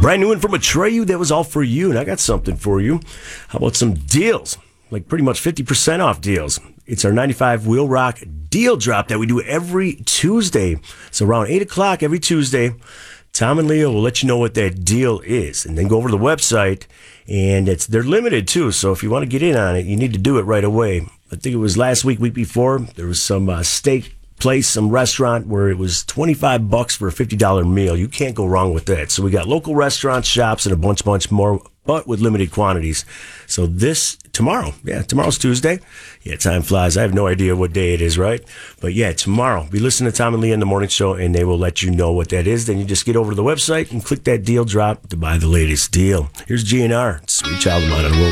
Brand new one from Atreyu. That was all for you, and I got something for you. How about some deals? Like pretty much 50% off deals. It's our 95 Wheel Rock deal drop that we do every Tuesday. So around 8 o'clock every Tuesday, Tom and Leo will let you know what that deal is. And then go over to the website, and they're limited too. So if you want to get in on it, you need to do it right away. I think it was last week before, there was some steak place, some restaurant where it was $25 for a $50 meal. You can't go wrong with that. So we got local restaurants, shops, and a bunch more, but with limited quantities. So tomorrow's Tuesday. Yeah, time flies. I have no idea what day it is, right? But yeah, tomorrow. Be listening to Tom and Lee in the morning show, and they will let you know what that is. Then you just get over to the website and click that deal drop to buy the latest deal. Here's GNR, Sweet Child of Mine on Roll